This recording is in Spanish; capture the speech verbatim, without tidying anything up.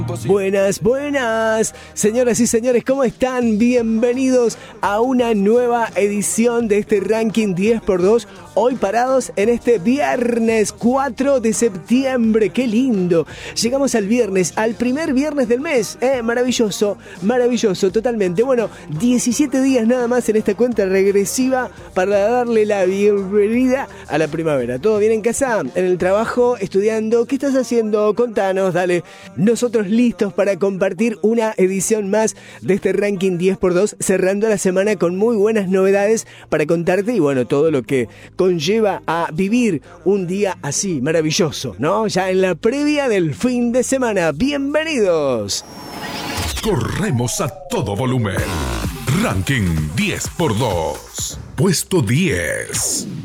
Buenas, buenas, señoras y señores, ¿cómo están? Bienvenidos a una nueva edición de este ranking diez por dos. Hoy parados en este viernes cuatro de septiembre. ¡Qué lindo! Llegamos al viernes, al primer viernes del mes. ¿eh? Maravilloso, maravilloso, totalmente. Bueno, diecisiete días nada más en esta cuenta regresiva para darle la bienvenida a la primavera. ¿Todo bien en casa? ¿En el trabajo? ¿Estudiando? ¿Qué estás haciendo? Contanos, dale. Nosotros listos para compartir una edición más de este ranking diez por dos, cerrando la semana con muy buenas novedades para contarte y bueno, todo lo que conlleva a vivir un día así, maravilloso, ¿no? Ya en la previa del fin de semana. ¡Bienvenidos! Corremos a todo volumen. Ranking diez por dos. Puesto diez.